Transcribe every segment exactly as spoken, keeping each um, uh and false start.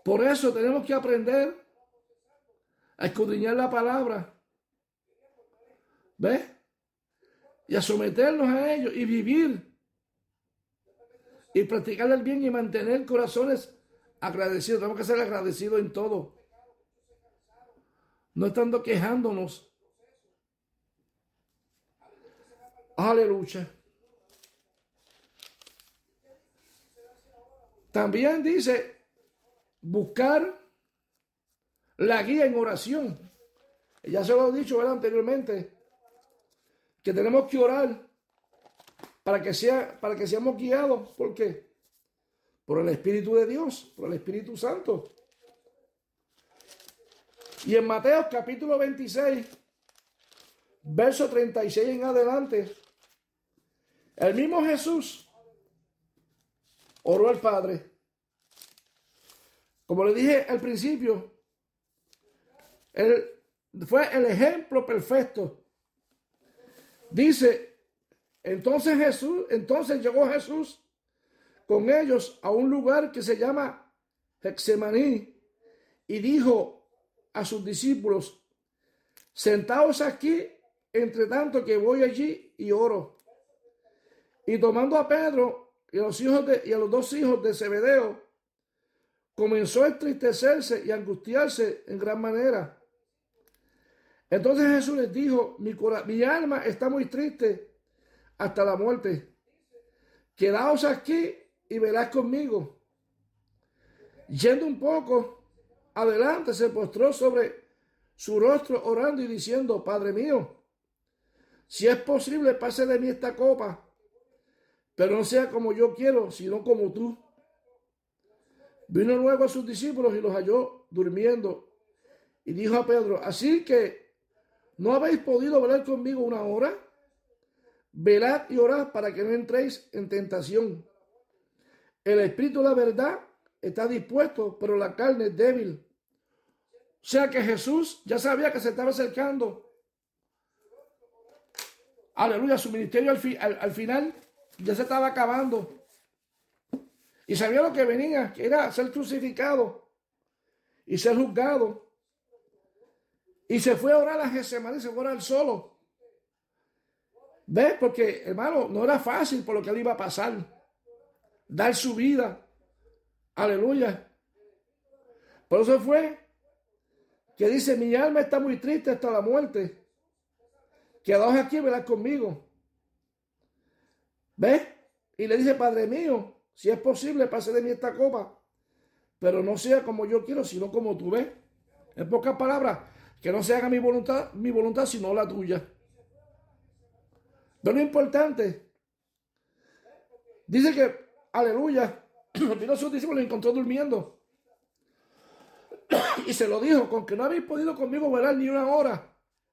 Por eso tenemos que aprender a escudriñar la palabra. ¿Ves? Y a someternos a ello y vivir y practicar el bien y mantener corazones agradecidos. Tenemos que ser agradecidos en todo. No estando quejándonos. Aleluya. También dice buscar la guía en oración. Ya se lo he dicho, ¿verdad? Anteriormente, que tenemos que orar para que sea, para que seamos guiados. ¿Por qué? Por el Espíritu de Dios, por el Espíritu Santo. Y en Mateo capítulo veintiséis, verso treinta y seis en adelante, el mismo Jesús oró al Padre. Como le dije al principio, él fue el ejemplo perfecto. Dice, entonces Jesús, entonces llegó Jesús con ellos a un lugar que se llama Getsemaní y dijo a sus discípulos, sentaos aquí entre tanto que voy allí y oro. Y tomando a Pedro y a los hijos de, y a los dos hijos de Zebedeo, comenzó a entristecerse y a angustiarse en gran manera. Entonces Jesús les dijo, mi, mi alma está muy triste hasta la muerte. Quedaos aquí y verás conmigo. Yendo un poco adelante, se postró sobre su rostro orando y diciendo, Padre mío, si es posible, pase de mí esta copa, pero no sea como yo quiero, sino como tú. Vino luego a sus discípulos y los halló durmiendo. Y dijo a Pedro, así que ¿no habéis podido velar conmigo una hora? Velad y orad para que no entréis en tentación. El espíritu, la verdad, está dispuesto, pero la carne es débil. O sea que Jesús ya sabía que se estaba acercando. Aleluya, su ministerio al, fi, al, al final ya se estaba acabando. Y sabía lo que venía, que era ser crucificado y ser juzgado. Y se fue a orar a Getsemaní, se fue a orar solo. ¿Ves? Porque, hermano, no era fácil por lo que él iba a pasar. Dar su vida. Aleluya. Por eso fue que dice, mi alma está muy triste hasta la muerte. Quedaos aquí y velad conmigo. ¿Ves? Y le dice, Padre mío, si es posible, pase de mí esta copa, pero no sea como yo quiero, sino como tú ves. En pocas palabras, que no se haga mi voluntad, mi voluntad, sino la tuya. Pero lo importante, dice que, aleluya, vino a sus discípulos y lo encontró durmiendo. Y se lo dijo, con que no habéis podido conmigo velar ni una hora.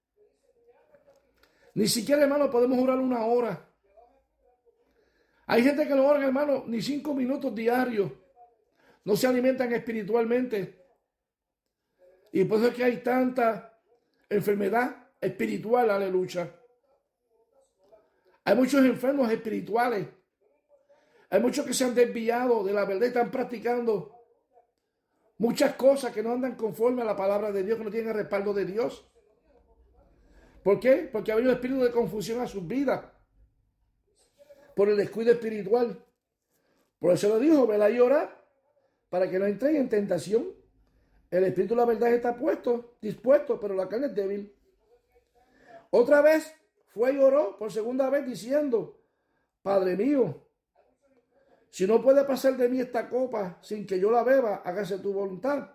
Ni siquiera, hermano, podemos orar una hora. Hay gente que no ora, hermano, ni cinco minutos diarios. No se alimentan espiritualmente. Y por eso es que hay tanta enfermedad espiritual, aleluya. Hay muchos enfermos espirituales. Hay muchos que se han desviado de la verdad y están practicando muchas cosas que no andan conforme a la palabra de Dios, que no tienen el respaldo de Dios. ¿Por qué? Porque ha habido un espíritu de confusión a sus vidas. Por el descuido espiritual. Por eso lo dijo, velad y orad, para que no entréis en tentación. El espíritu de la verdad está puesto, dispuesto, pero la carne es débil. Otra vez fue y oró por segunda vez diciendo, Padre mío, si no puede pasar de mí esta copa sin que yo la beba, hágase tu voluntad.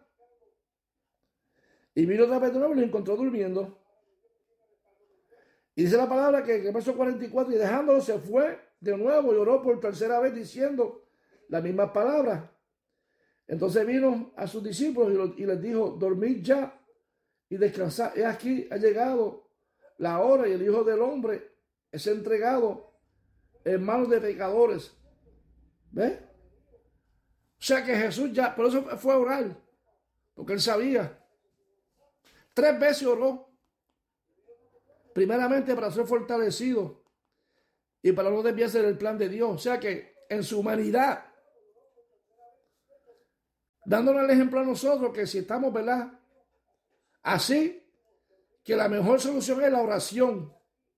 Y vino otra vez de nuevo y lo encontró durmiendo. Y dice la palabra que en el verso cuarenta y cuatro, y dejándolo se fue de nuevo y oró por tercera vez diciendo las mismas palabras. Entonces vino a sus discípulos y, lo, y les dijo, dormid ya y descansad. He aquí ha llegado la hora y el Hijo del Hombre es entregado en manos de pecadores. ¿Ves? O sea que Jesús ya, por eso fue a orar, porque él sabía. Tres veces oró. Primeramente para ser fortalecido y para no desviarse del plan de Dios. O sea que en su humanidad dándonos el ejemplo a nosotros que si estamos, ¿verdad? Así, que la mejor solución es la oración.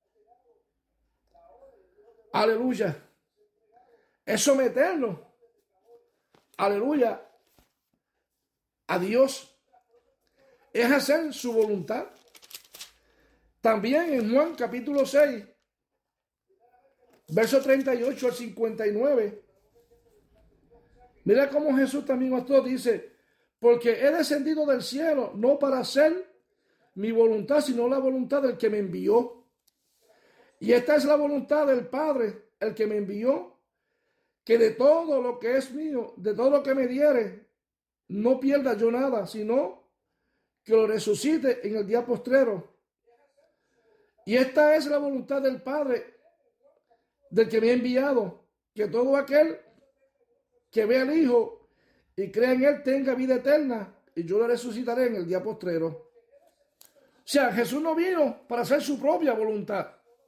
Aleluya. Es someternos. Aleluya. A Dios. Es hacer su voluntad. También en Juan capítulo seis, verso treinta y ocho al cincuenta y nueve. Mira cómo Jesús también actuó. Dice, porque he descendido del cielo no para hacer mi voluntad, sino la voluntad del que me envió. Y esta es la voluntad del Padre, el que me envió, que de todo lo que es mío, de todo lo que me diere, no pierda yo nada, sino que lo resucite en el día postrero. Y esta es la voluntad del Padre, del que me ha enviado, que todo aquel que vea al Hijo y crea en Él tenga vida eterna, y yo lo resucitaré en el día postrero. O sea, Jesús no vino para hacer su propia voluntad.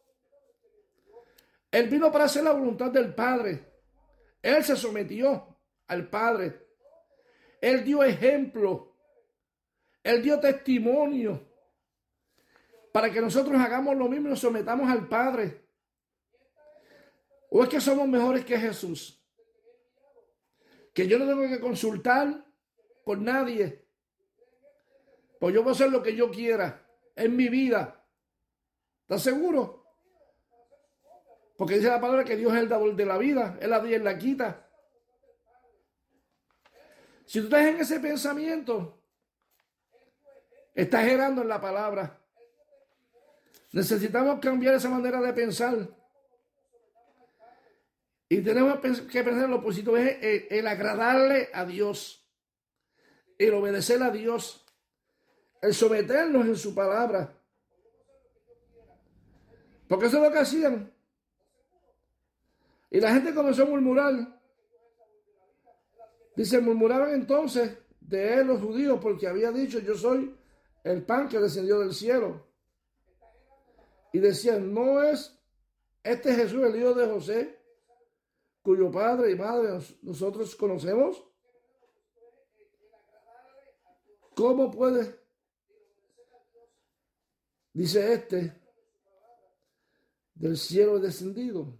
Él vino para hacer la voluntad del Padre. Él se sometió al Padre. Él dio ejemplo. Él dio testimonio para que nosotros hagamos lo mismo y nos sometamos al Padre. ¿O es que somos mejores que Jesús? Que yo no tengo que consultar con nadie. Pues yo voy a hacer lo que yo quiera en mi vida. ¿Estás seguro? Porque dice la palabra que Dios es el dador de la vida. Él la da y él la quita. Si tú estás en ese pensamiento, estás errando en la palabra. Necesitamos cambiar esa manera de pensar. Y tenemos que pensar en lo positivo, es el, el agradarle a Dios, el obedecer a Dios, el someternos en su palabra. Porque eso es lo que hacían. Y la gente comenzó a murmurar. Dice, murmuraban entonces de él los judíos porque había dicho, yo soy el pan que descendió del cielo. Y decían, ¿no es este Jesús el hijo de José, cuyo padre y madre nosotros conocemos? ¿Cómo puede? Dice este, del cielo descendido.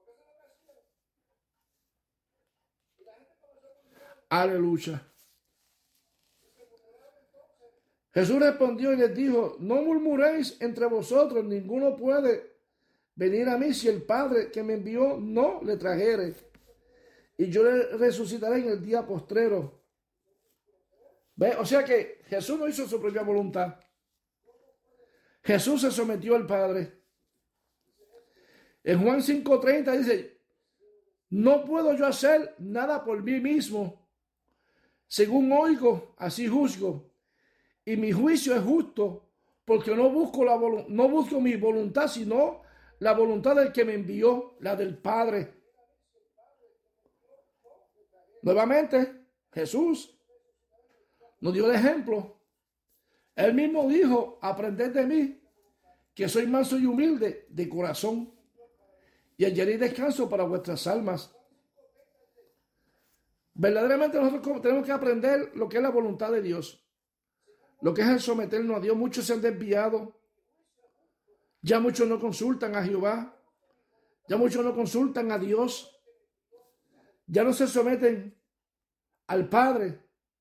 Aleluya. Jesús respondió y les dijo, no murmuréis entre vosotros, ninguno puede venir a mí si el Padre que me envió no le trajere, y yo le resucitaré en el día postrero. ¿Ve? O sea que Jesús no hizo su propia voluntad. Jesús se sometió al Padre. En Juan cinco treinta dice, no puedo yo hacer nada por mí mismo. Según oigo, así juzgo. Y mi juicio es justo, porque no busco, la no busco mi voluntad, sino la voluntad del que me envió, la del Padre. Nuevamente, Jesús nos dio el ejemplo. Él mismo dijo, aprended de mí, que soy manso y humilde de corazón, y hallaréis descanso para vuestras almas. Verdaderamente nosotros tenemos que aprender lo que es la voluntad de Dios, lo que es el someternos a Dios. Muchos se han desviado, ya muchos no consultan a Jehová, ya muchos no consultan a Dios, ya no se someten al Padre,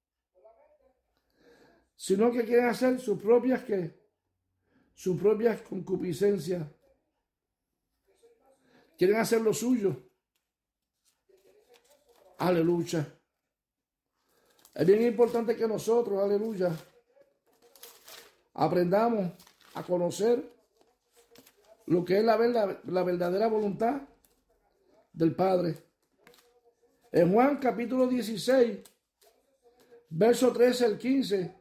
sino que quieren hacer sus propias, ¿qué? Sus propias concupiscencias. Quieren hacer lo suyo. Aleluya. Es bien importante que nosotros, aleluya, aprendamos a conocer lo que es la, verdad, la verdadera voluntad del Padre. En Juan capítulo dieciséis, verso trece al quince,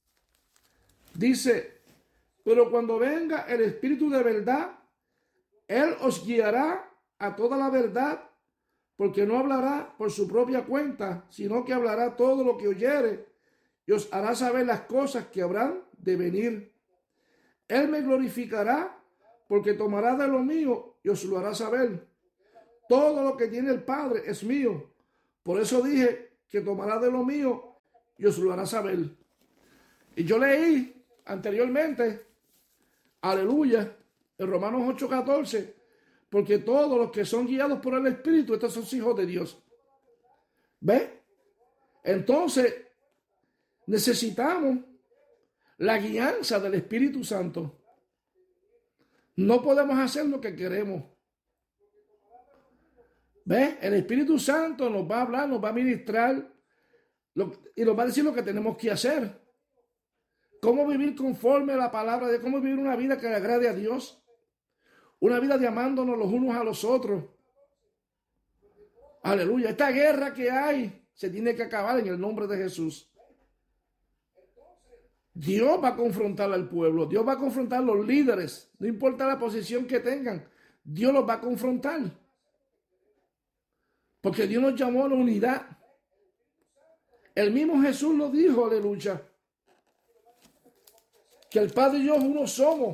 dice, pero cuando venga el Espíritu de verdad, Él os guiará a toda la verdad, porque no hablará por su propia cuenta, sino que hablará todo lo que oyere y os hará saber las cosas que habrán de venir. Él me glorificará, porque tomará de lo mío y os lo hará saber. Todo lo que tiene el Padre es mío. Por eso dije que tomará de lo mío y os lo hará saber. Y yo leí anteriormente, aleluya, en Romanos ocho catorce, porque todos los que son guiados por el Espíritu, estos son hijos de Dios. ¿Ve? Entonces, necesitamos la guianza del Espíritu Santo. No podemos hacer lo que queremos. ¿Ve? El Espíritu Santo nos va a hablar, nos va a ministrar lo, y nos va a decir lo que tenemos que hacer. Cómo vivir conforme a la palabra de cómo vivir una vida que le agrade a Dios. Una vida de amándonos los unos a los otros. Aleluya. Esta guerra que hay se tiene que acabar en el nombre de Jesús. Dios va a confrontar al pueblo. Dios va a confrontar a los líderes. No importa la posición que tengan. Dios los va a confrontar. Porque Dios nos llamó a la unidad. El mismo Jesús lo dijo, aleluya. Que el Padre y yo uno somos.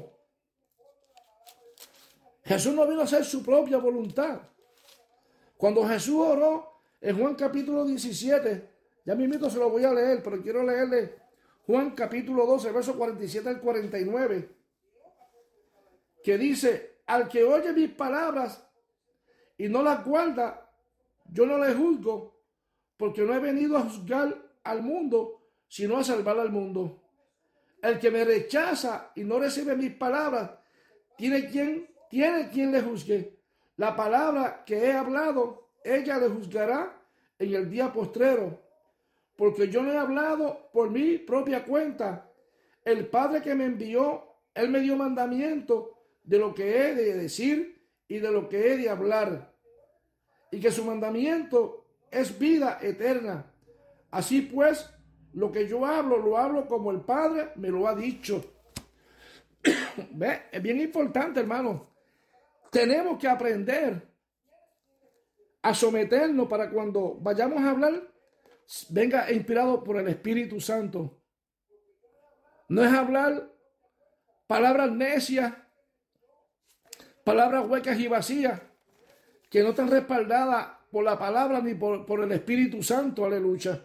Jesús no vino a hacer su propia voluntad. Cuando Jesús oró en Juan capítulo diecisiete, ya mismito se lo voy a leer, pero quiero leerle Juan capítulo doce, verso cuarenta y siete al cuarenta y nueve, que dice, al que oye mis palabras y no las guarda, yo no le juzgo, porque no he venido a juzgar al mundo, sino a salvar al mundo. El que me rechaza y no recibe mis palabras, tiene quien, tiene quien le juzgue. La palabra que he hablado, ella le juzgará en el día postrero, porque yo no he hablado por mi propia cuenta. El Padre que me envió, Él me dio mandamiento de lo que he de decir y de lo que he de hablar, y que su mandamiento es vida eterna. Así pues, lo que yo hablo, lo hablo como el Padre me lo ha dicho. ¿Ve? Es bien importante, hermano. Tenemos que aprender a someternos para cuando vayamos a hablar, venga inspirado por el Espíritu Santo. No es hablar palabras necias, palabras huecas y vacías, que no están respaldadas por la palabra ni por, por el Espíritu Santo, aleluya.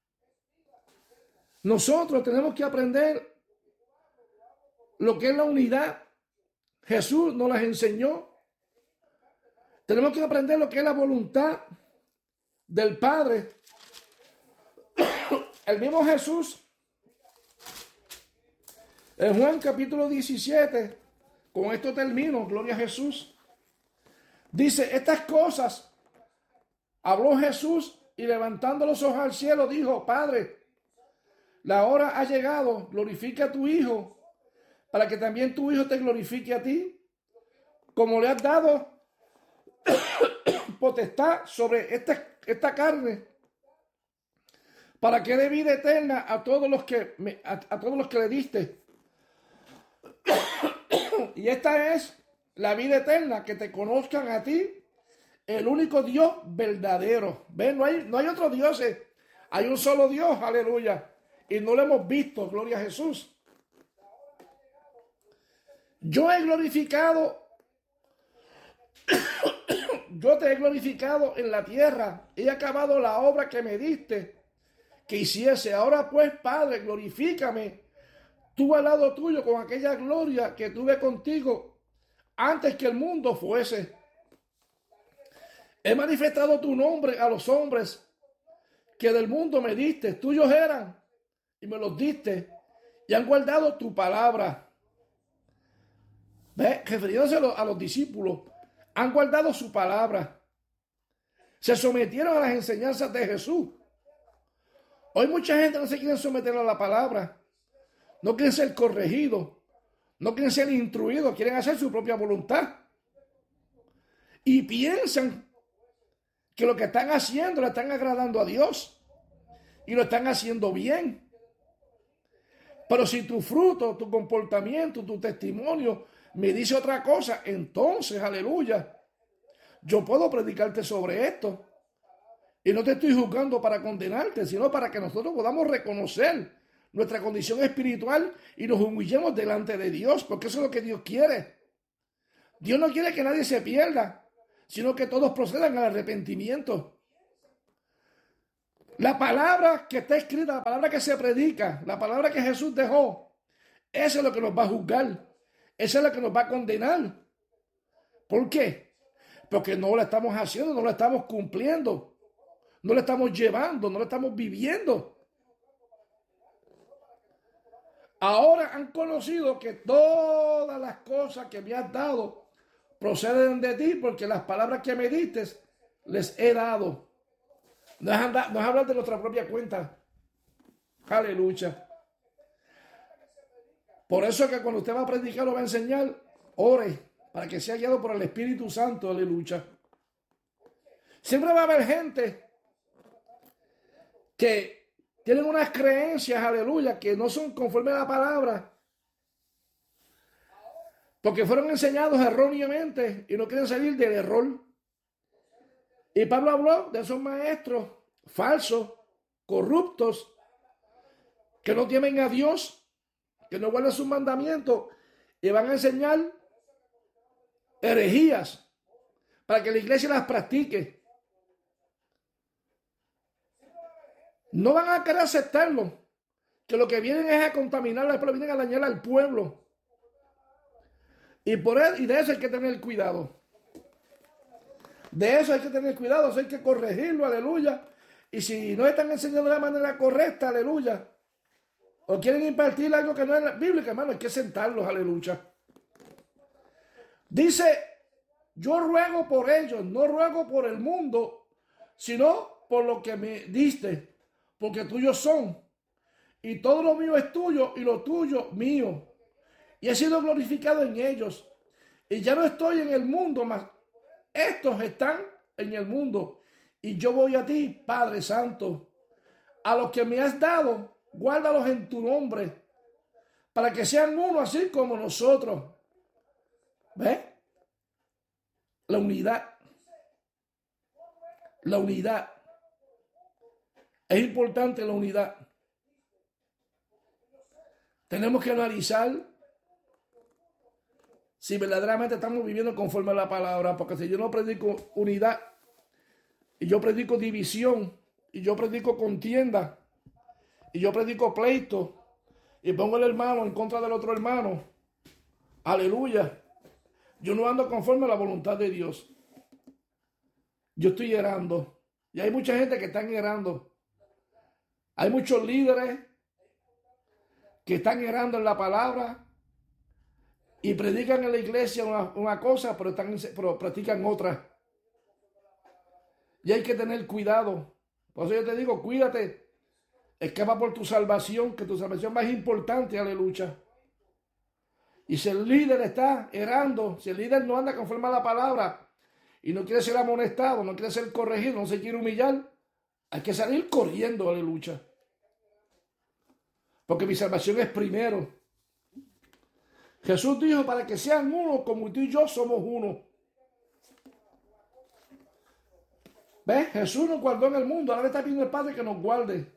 Nosotros tenemos que aprender lo que es la unidad. Jesús nos las enseñó. Tenemos que aprender lo que es la voluntad del Padre. El mismo Jesús, en Juan capítulo diecisiete, con esto termino, gloria a Jesús, dice, estas cosas habló Jesús y levantando los ojos al cielo dijo, Padre, la hora ha llegado, glorifica a tu Hijo, para que también tu Hijo te glorifique a ti, como le has dado potestad sobre esta, esta carne, para que dé vida eterna a todos los que me, a, a todos los que le diste. Y esta es la vida eterna, que te conozcan a ti, el único Dios verdadero. ¿Ven? No hay, no hay otro Dios, hay un solo Dios, aleluya. Y no lo hemos visto, gloria a Jesús. Yo he glorificado, yo te he glorificado en la tierra, he acabado la obra que me diste que hiciese. Ahora pues, Padre, glorifícame tú al lado tuyo con aquella gloria que tuve contigo antes que el mundo fuese. He manifestado tu nombre a los hombres que del mundo me diste, tuyos eran y me los diste y han guardado tu palabra. ¿Ve? Refiriéndose a los, a los discípulos, han guardado su palabra. Se sometieron a las enseñanzas de Jesús. Hoy mucha gente no se quiere someter a la palabra. No quieren ser corregidos. No quieren ser instruidos. Quieren hacer su propia voluntad. Y piensan que lo que están haciendo le están agradando a Dios. Y lo están haciendo bien. Pero si tu fruto, tu comportamiento, tu testimonio me dice otra cosa, entonces, aleluya, yo puedo predicarte sobre esto. Y no te estoy juzgando para condenarte, sino para que nosotros podamos reconocer nuestra condición espiritual y nos humillemos delante de Dios, porque eso es lo que Dios quiere. Dios no quiere que nadie se pierda, sino que todos procedan al arrepentimiento. La palabra que está escrita, la palabra que se predica, la palabra que Jesús dejó, eso es lo que nos va a juzgar. Eso es lo que nos va a condenar. ¿Por qué? Porque no lo estamos haciendo, no lo estamos cumpliendo, no lo estamos llevando, no lo estamos viviendo. Ahora han conocido que todas las cosas que me has dado proceden de ti, porque las palabras que me diste les he dado. No es, andar, no es hablar de nuestra propia cuenta. Aleluya. Por eso es que cuando usted va a predicar o va a enseñar, ore para que sea guiado por el Espíritu Santo. Aleluya. Siempre va a haber gente que tienen unas creencias, aleluya, que no son conforme a la palabra, porque fueron enseñados erróneamente y no quieren salir del error. Y Pablo habló de esos maestros falsos, corruptos, que no temen a Dios, que no guardan sus mandamientos y van a enseñar herejías para que la iglesia las practique. No van a querer aceptarlo, que lo que vienen es a contaminar al pueblo, vienen a dañar al pueblo. Y, por él, y de eso hay que tener cuidado. De eso hay que tener cuidado, eso hay que corregirlo, aleluya. Y si no están enseñando de la manera correcta, aleluya, o quieren impartir algo que no es bíblico, hermano, hay que sentarlos, aleluya. Dice, yo ruego por ellos, no ruego por el mundo, sino por lo que me diste, porque tuyos son, y todo lo mío es tuyo, y lo tuyo mío, y he sido glorificado en ellos, y ya no estoy en el mundo, mas estos están en el mundo, y yo voy a ti, Padre Santo, a los que me has dado, guárdalos en tu nombre, para que sean uno así como nosotros. ¿Ves? La unidad. La unidad. Es importante la unidad. Tenemos que analizar si verdaderamente estamos viviendo conforme a la palabra, porque si yo no predico unidad, y yo predico división, y yo predico contienda, y yo predico pleito, y pongo el hermano en contra del otro hermano, aleluya, yo no ando conforme a la voluntad de Dios. Yo estoy errando, y hay mucha gente que están errando. Hay muchos líderes que están errando en la palabra y predican en la iglesia una, una cosa, pero, están, pero practican otra. Y hay que tener cuidado. Por eso yo te digo, cuídate. Escapa por tu salvación, que tu salvación es más importante, aleluya. Y si el líder está errando, si el líder no anda conforme a la palabra y no quiere ser amonestado, no quiere ser corregido, no se quiere humillar, hay que salir corriendo, aleluya. Porque mi salvación es primero. Jesús dijo, para que sean uno como tú y yo somos uno. ¿Ves? Jesús nos guardó en el mundo. Ahora le está pidiendo el Padre que nos guarde.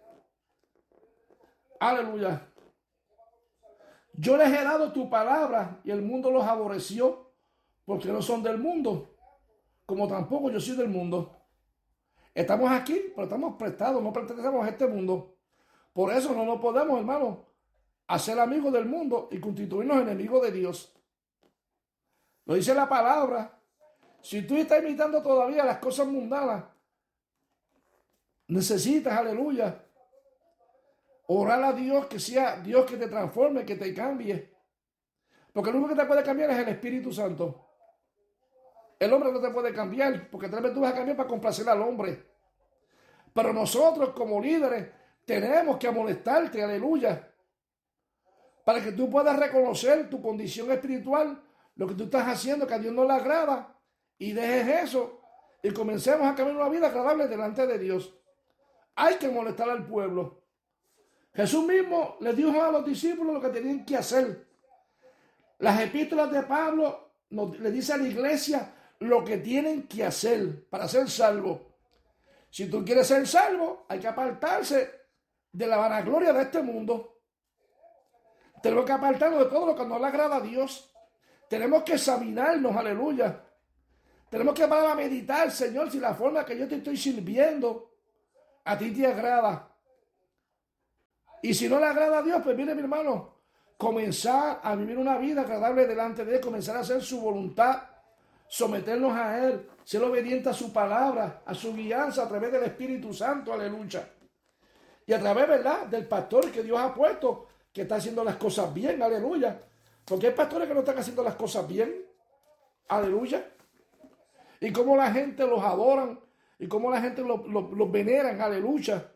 Aleluya. Yo les he dado tu palabra y el mundo los aborreció porque no son del mundo, como tampoco yo soy del mundo. Estamos aquí, pero estamos prestados, no pertenecemos a este mundo. Por eso no nos podemos, hermano, hacer amigos del mundo y constituirnos enemigos de Dios. Lo dice la palabra. Si tú estás imitando todavía las cosas mundanas, necesitas, aleluya, orar a Dios, que sea Dios que te transforme, que te cambie. Porque lo único que te puede cambiar es el Espíritu Santo. El hombre no te puede cambiar, porque tal vez tú vas a cambiar para complacer al hombre. Pero nosotros como líderes tenemos que amonestarte, aleluya, para que tú puedas reconocer tu condición espiritual, lo que tú estás haciendo, que a Dios no le agrada, y dejes eso y comencemos a caminar una vida agradable delante de Dios. Hay que molestar al pueblo. Jesús mismo les dijo a los discípulos lo que tenían que hacer. Las epístolas de Pablo nos, le dice a la iglesia lo que tienen que hacer para ser salvos. Si tú quieres ser salvo, hay que apartarse de la vanagloria de este mundo. Tenemos que apartarnos de todo lo que no le agrada a Dios. Tenemos que examinarnos, aleluya. Tenemos que parar a meditar, Señor, si la forma que yo te estoy sirviendo a ti te agrada. Y si no le agrada a Dios, pues mire mi hermano, comenzar a vivir una vida agradable delante de Él, comenzar a hacer su voluntad, someternos a Él, ser obediente a su palabra, a su guianza a través del Espíritu Santo, aleluya. Y a través, ¿verdad?, del pastor que Dios ha puesto, que está haciendo las cosas bien, aleluya. Porque hay pastores que no están haciendo las cosas bien, aleluya. Y cómo la gente los adoran, y cómo la gente los, los, los veneran, aleluya.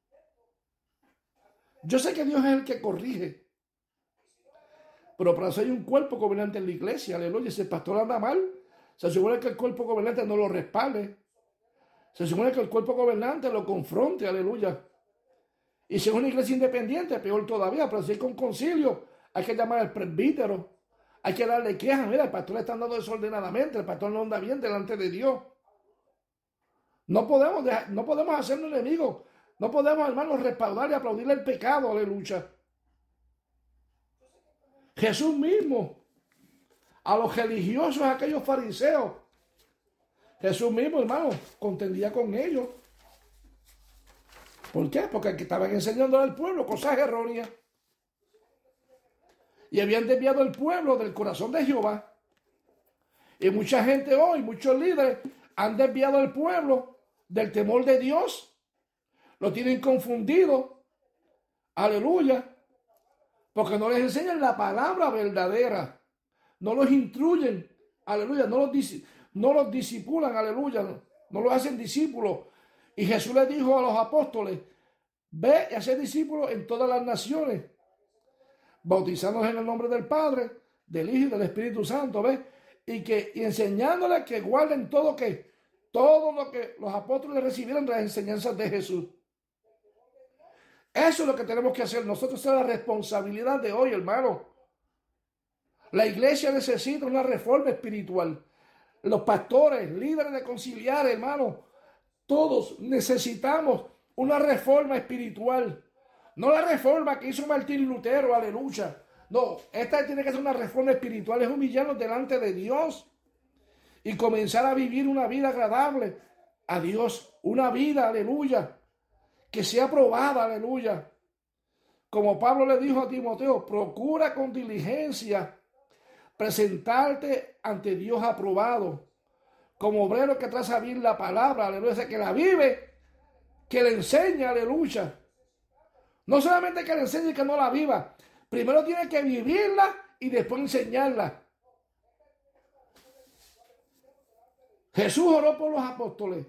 Yo sé que Dios es el que corrige, pero para eso hay un cuerpo gobernante en la iglesia, aleluya. Si el pastor anda mal, se supone que el cuerpo gobernante no lo respalde. Se supone que el cuerpo gobernante lo confronte, aleluya. Y si es una iglesia independiente, peor todavía, pero si es con concilio, hay que llamar al presbítero, hay que darle quejas. Mira, el pastor le está andando desordenadamente, el pastor no anda bien delante de Dios. No podemos, dejar, no podemos hacernos enemigos. No podemos, hermanos, respaldar y aplaudirle el pecado, aleluya. Jesús mismo, a los religiosos, a aquellos fariseos, Jesús mismo, hermano, contendía con ellos. ¿Por qué? Porque estaban enseñando al pueblo cosas erróneas. Y habían desviado el pueblo del corazón de Jehová. Y mucha gente hoy, muchos líderes, han desviado al pueblo del temor de Dios. Lo tienen confundido. Aleluya. Porque no les enseñan la palabra verdadera. No los instruyen. Aleluya. No los, no los disipulan. Aleluya. No, no los hacen discípulos. Y Jesús les dijo a los apóstoles, ve y haced discípulos en todas las naciones, bautizándolos en el nombre del Padre, del Hijo y del Espíritu Santo, ¿ves? Y, que, y enseñándoles que guarden todo, que, todo lo que los apóstoles recibieron de las enseñanzas de Jesús. Eso es lo que tenemos que hacer. Nosotros, esa es la responsabilidad de hoy, hermano. La iglesia necesita una reforma espiritual. Los pastores, líderes de conciliares, hermano, todos necesitamos una reforma espiritual. No la reforma que hizo Martín Lutero, aleluya. No, esta tiene que ser una reforma espiritual. Es humillarnos delante de Dios y comenzar a vivir una vida agradable a Dios. Una vida, aleluya, que sea aprobada, aleluya. Como Pablo le dijo a Timoteo, procura con diligencia presentarte ante Dios aprobado, como obrero que traza bien la palabra, aleluya, que la vive, que le enseña, aleluya. No solamente que le enseñe, que no la viva. Primero tiene que vivirla y después enseñarla. Jesús oró por los apóstoles.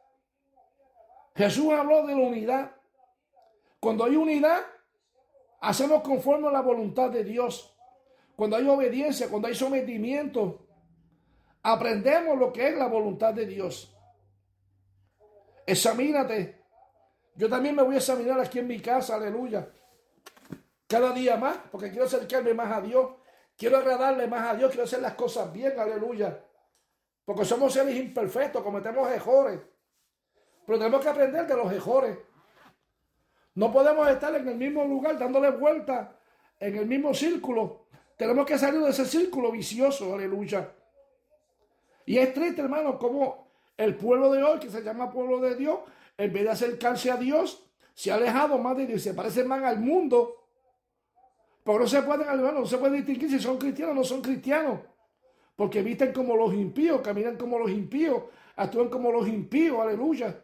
Jesús habló de la unidad. Cuando hay unidad, hacemos conforme a la voluntad de Dios. Cuando hay obediencia, cuando hay sometimiento, aprendemos lo que es la voluntad de Dios. Examínate. Yo también me voy a examinar aquí en mi casa, aleluya. Cada día más, porque quiero acercarme más a Dios. Quiero agradarle más a Dios, quiero hacer las cosas bien, aleluya. Porque somos seres imperfectos, cometemos errores. Pero tenemos que aprender de los errores. No podemos estar en el mismo lugar dándole vuelta en el mismo círculo. Tenemos que salir de ese círculo vicioso, aleluya. Y es triste, hermano, como el pueblo de hoy, que se llama pueblo de Dios, en vez de acercarse a Dios, se ha alejado más de Dios, se parece más al mundo. Pero no se pueden, hermano, no se puede distinguir si son cristianos o no son cristianos. Porque visten como los impíos, caminan como los impíos, actúan como los impíos, aleluya.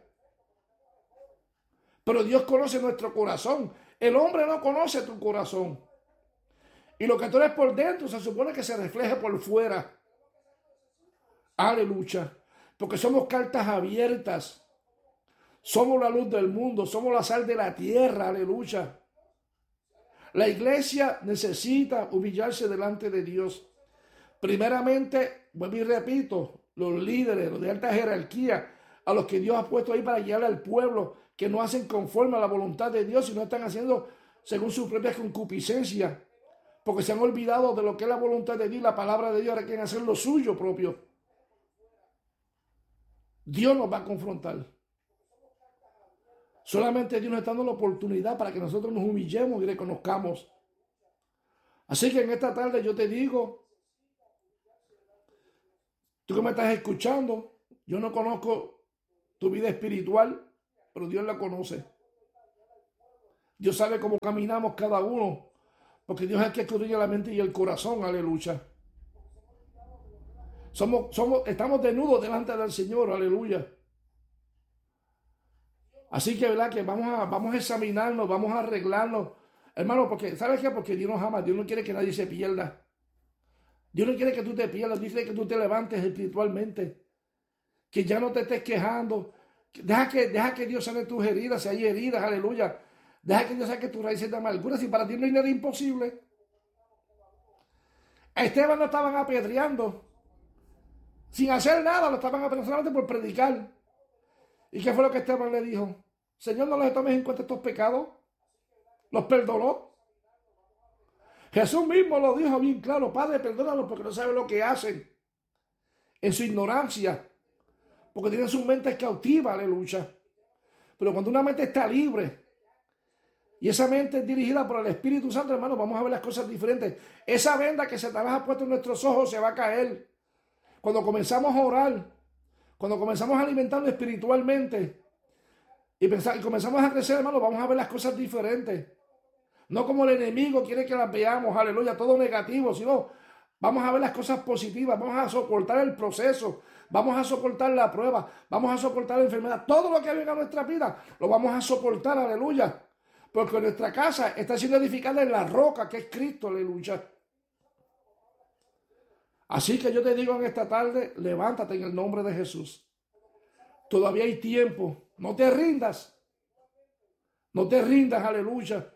Pero Dios conoce nuestro corazón. El hombre no conoce tu corazón. Y lo que tú eres por dentro se supone que se refleje por fuera. Aleluya. Porque somos cartas abiertas. Somos la luz del mundo. Somos la sal de la tierra. Aleluya. La iglesia necesita humillarse delante de Dios. Primeramente, vuelvo y repito, los líderes, los de alta jerarquía, a los que Dios ha puesto ahí para guiar al pueblo, que no hacen conforme a la voluntad de Dios, sino están haciendo según su propia concupiscencia, porque se han olvidado de lo que es la voluntad de Dios, la palabra de Dios, ahora quieren hacer lo suyo propio. Dios nos va a confrontar. Solamente Dios nos está dando la oportunidad para que nosotros nos humillemos y reconozcamos. Así que en esta tarde yo te digo, tú que me estás escuchando, yo no conozco tu vida espiritual, pero Dios la conoce. Dios sabe cómo caminamos cada uno, porque Dios es el que escudriña la mente y el corazón, aleluya. Somos, somos, estamos desnudos delante del Señor, aleluya. Así que, ¿verdad? Que vamos a, vamos a examinarnos, vamos a arreglarnos, hermano, porque, ¿sabes qué? Porque Dios nos ama, Dios no quiere que nadie se pierda. Dios no quiere que tú te pierdas, Dios quiere que tú te levantes espiritualmente, que ya no te estés quejando. Deja que, deja que Dios sane tus heridas, si hay heridas, aleluya. Deja que Dios saque tus raíces de amargura, si para ti no hay nada imposible. A Esteban lo estaban apedreando, sin hacer nada, lo estaban apedreando solamente por predicar. ¿Y qué fue lo que Esteban le dijo? Señor, no les tomes en cuenta estos pecados. Los perdonó. Jesús mismo lo dijo bien claro: Padre, perdónalos porque no saben lo que hacen, en su ignorancia, porque tienen su mente cautiva, aleluya. Pero cuando una mente está libre y esa mente es dirigida por el Espíritu Santo, hermano, vamos a ver las cosas diferentes. Esa venda que Satanás ha puesto en nuestros ojos se va a caer. Cuando comenzamos a orar, cuando comenzamos a alimentarnos espiritualmente y, pensar, y comenzamos a crecer, hermano, vamos a ver las cosas diferentes. No como el enemigo quiere que las veamos, aleluya, todo negativo, sino vamos a ver las cosas positivas, vamos a soportar el proceso, vamos a soportar la prueba, vamos a soportar la enfermedad. Todo lo que venga a nuestra vida lo vamos a soportar, aleluya. Porque nuestra casa está siendo edificada en la roca que es Cristo, aleluya. Así que yo te digo en esta tarde, levántate en el nombre de Jesús. Todavía hay tiempo. No te rindas. No te rindas, aleluya.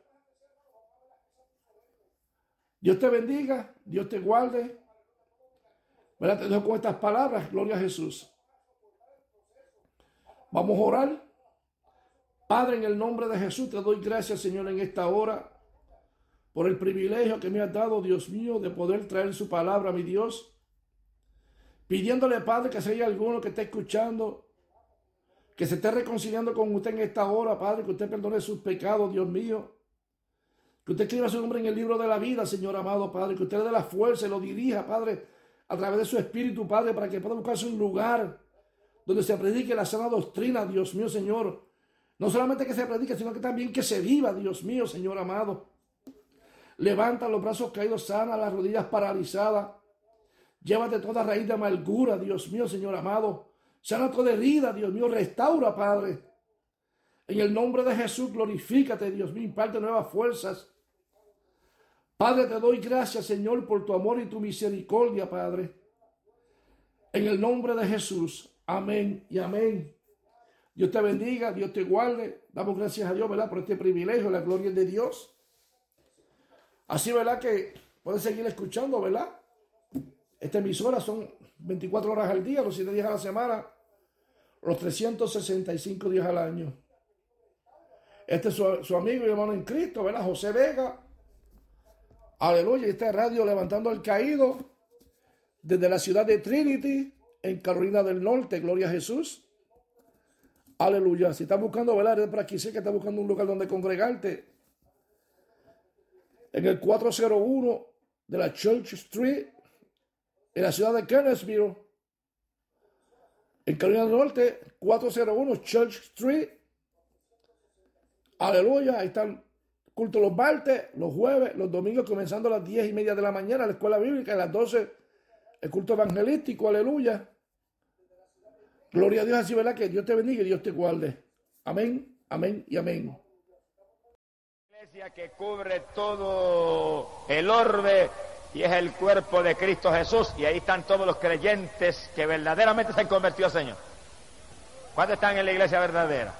Dios te bendiga, Dios te guarde. ¿Verdad? Te dejo con estas palabras, gloria a Jesús. Vamos a orar. Padre, en el nombre de Jesús te doy gracias, Señor, en esta hora, por el privilegio que me has dado, Dios mío, de poder traer su palabra, mi Dios. Pidiéndole, Padre, que si hay alguno que esté escuchando, que se esté reconciliando con usted en esta hora, Padre, que usted perdone sus pecados, Dios mío. Que usted escriba su nombre en el libro de la vida, Señor amado, Padre. Que usted le dé la fuerza y lo dirija, Padre, a través de su Espíritu, Padre, para que pueda buscarse un lugar donde se predique la sana doctrina, Dios mío, Señor. No solamente que se predique, sino que también que se viva, Dios mío, Señor amado. Levanta los brazos caídos, sana las rodillas paralizadas. Llévate toda raíz de amargura, Dios mío, Señor amado. Sana toda herida, Dios mío, restaura, Padre. En el nombre de Jesús, glorifícate, Dios mío, imparte nuevas fuerzas. Padre, te doy gracias, Señor, por tu amor y tu misericordia, Padre. En el nombre de Jesús, amén y amén. Dios te bendiga, Dios te guarde. Damos gracias a Dios, ¿verdad?, por este privilegio, la gloria es de Dios. Así, ¿verdad?, que pueden seguir escuchando, ¿verdad? Esta emisora son veinticuatro horas al día, los siete días a la semana, los trescientos sesenta y cinco días al año. Este es su, su amigo y hermano en Cristo, ¿verdad?, José Vega. Aleluya. Esta es Radio Levantando al Caído, desde la ciudad de Trinity, en Carolina del Norte. Gloria a Jesús. Aleluya. Si estás buscando, ¿verdad?, por aquí sé que estás buscando un lugar donde congregarte. En el cuatrocientos uno de la Church Street, en la ciudad de Kernersville, en Carolina del Norte, cuatrocientos uno Church Street. Aleluya. Ahí están cultos los martes, los jueves, los domingos, comenzando a las diez y media de la mañana, la escuela bíblica, a las doce, el culto evangelístico. Aleluya. Gloria a Dios, así, ¿verdad? Que Dios te bendiga y Dios te guarde. Amén, amén y amén. Iglesia que cubre todo el orbe y es el cuerpo de Cristo Jesús, y ahí están todos los creyentes que verdaderamente se han convertido al Señor. ¿Cuántos están en la iglesia verdadera?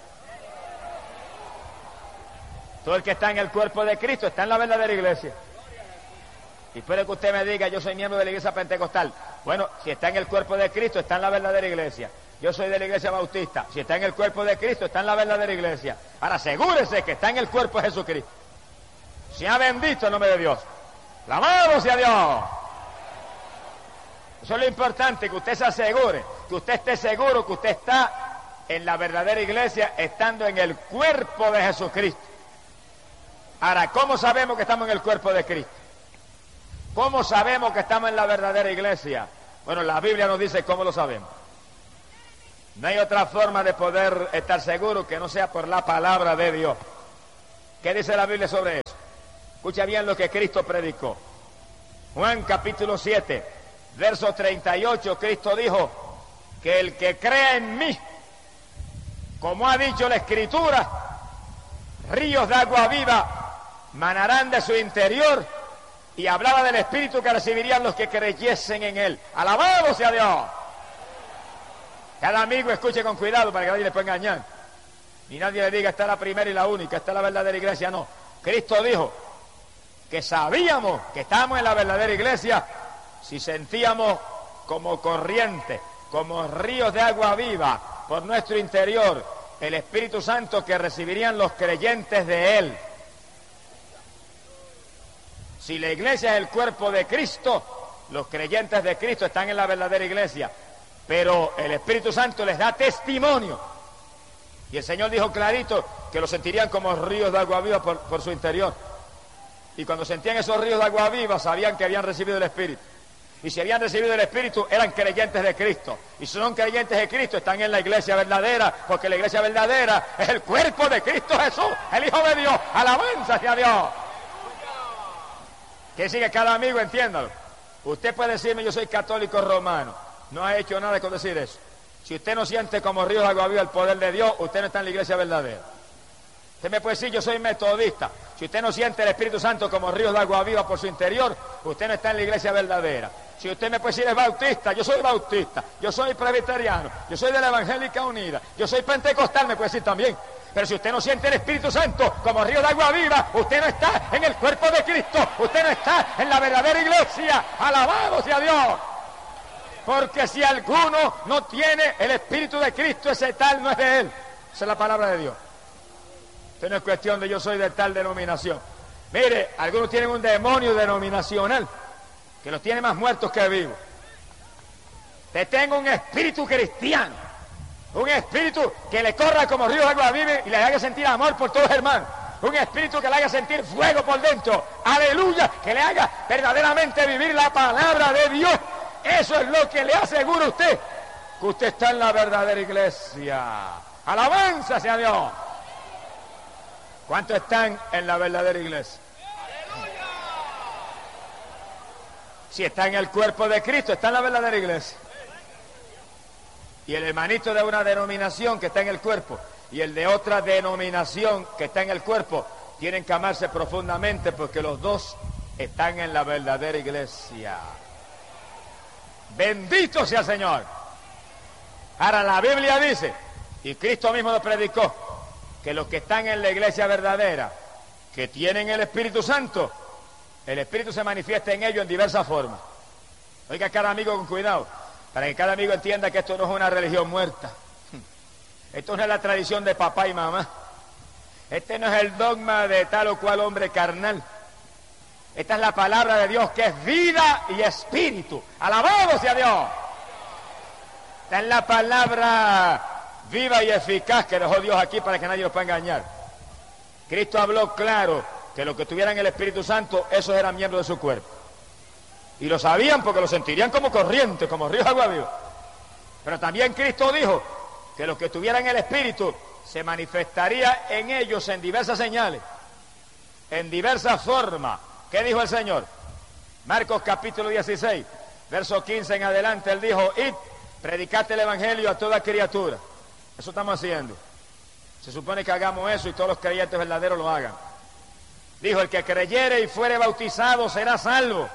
Todo el que está en el cuerpo de Cristo está en la verdadera iglesia. Y puede que usted me diga, yo soy miembro de la iglesia pentecostal. Bueno, si está en el cuerpo de Cristo, está en la verdadera iglesia. Yo soy de la iglesia bautista. Si está en el cuerpo de Cristo, está en la verdadera iglesia. Ahora asegúrese que está en el cuerpo de Jesucristo. Sea bendito el nombre de Dios. ¡Alabado sea Dios! Eso es lo importante, que usted se asegure, que usted esté seguro que usted está en la verdadera iglesia, estando en el cuerpo de Jesucristo. Ahora, ¿cómo sabemos que estamos en el cuerpo de Cristo? ¿Cómo sabemos que estamos en la verdadera iglesia? Bueno, la Biblia nos dice cómo lo sabemos. No hay otra forma de poder estar seguro que no sea por la palabra de Dios. ¿Qué dice la Biblia sobre eso? Escucha bien lo que Cristo predicó. Juan capítulo siete, verso treinta y ocho, Cristo dijo que el que crea en mí, como ha dicho la Escritura, ríos de agua viva manarán de su interior, y hablaba del Espíritu que recibirían los que creyesen en Él. ¡Alabado sea Dios! Cada amigo escuche con cuidado para que nadie le pueda engañar. Ni nadie le diga, esta es la primera y la única, esta es la verdadera iglesia. No, Cristo dijo que sabíamos que estábamos en la verdadera iglesia si sentíamos como corriente, como ríos de agua viva por nuestro interior el Espíritu Santo que recibirían los creyentes de Él. Si la iglesia es el cuerpo de Cristo, los creyentes de Cristo están en la verdadera iglesia, pero el Espíritu Santo les da testimonio. Y el Señor dijo clarito que lo sentirían como ríos de agua viva por, por su interior. Y cuando sentían esos ríos de agua viva, sabían que habían recibido el Espíritu. Y si habían recibido el Espíritu, eran creyentes de Cristo. Y si son creyentes de Cristo, están en la iglesia verdadera, porque la iglesia verdadera es el cuerpo de Cristo Jesús, el Hijo de Dios. ¡Alabanza hacia Dios! Que sigue cada amigo, entiéndalo. Usted puede decirme, yo soy católico romano. No ha hecho nada con decir eso. Si usted no siente como ríos de agua viva el poder de Dios, usted no está en la iglesia verdadera. Usted me puede decir, yo soy metodista. Si usted no siente el Espíritu Santo como ríos de agua viva por su interior, usted no está en la iglesia verdadera. Si usted me puede decir, es bautista, yo soy bautista. Yo soy presbiteriano, yo soy de la Evangélica Unida, yo soy pentecostal, me puede decir también. Pero si usted no siente el Espíritu Santo como río de agua viva, usted no está en el cuerpo de Cristo, usted no está en la verdadera iglesia. ¡Alabado sea Dios! Porque si alguno no tiene el Espíritu de Cristo, ese tal no es de Él. Esa es la palabra de Dios. Esto no es cuestión de yo soy de tal denominación. Mire, algunos tienen un demonio denominacional que los tiene más muertos que vivos. Te tengo un espíritu cristiano, un espíritu que le corra como río de agua viva y le haga sentir amor por todos los hermanos. Un espíritu que le haga sentir fuego por dentro. Aleluya, que le haga verdaderamente vivir la palabra de Dios. Eso es lo que le asegura a usted, que usted está en la verdadera iglesia. ¡Alabanza sea Dios! ¿Cuántos están en la verdadera iglesia? Si está en el cuerpo de Cristo, está en la verdadera iglesia. Y el hermanito de una denominación que está en el cuerpo y el de otra denominación que está en el cuerpo tienen que amarse profundamente, porque los dos están en la verdadera iglesia. Bendito sea el Señor. Ahora la Biblia dice, y Cristo mismo lo predicó, que los que están en la iglesia verdadera, que tienen el Espíritu Santo, el Espíritu se manifiesta en ellos en diversas formas. Oiga cada amigo con cuidado, para que cada amigo entienda que esto no es una religión muerta. Esto no es la tradición de papá y mamá. Este no es el dogma de tal o cual hombre carnal. Esta es la palabra de Dios, que es vida y espíritu. ¡Alabado sea Dios! Esta es la palabra viva y eficaz que dejó Dios aquí para que nadie los pueda engañar. Cristo habló claro que los que tuvieran el Espíritu Santo, esos eran miembros de su cuerpo. Y lo sabían porque lo sentirían como corriente, como ríos de agua viva. Pero también Cristo dijo que los que tuvieran el Espíritu se manifestaría en ellos en diversas señales, en diversas formas. ¿Qué dijo el Señor? Marcos capítulo dieciséis, verso quince en adelante, Él dijo, id, predicad el Evangelio a toda criatura. Eso estamos haciendo. Se supone que hagamos eso y todos los creyentes verdaderos lo hagan. Dijo, el que creyere y fuere bautizado será salvo.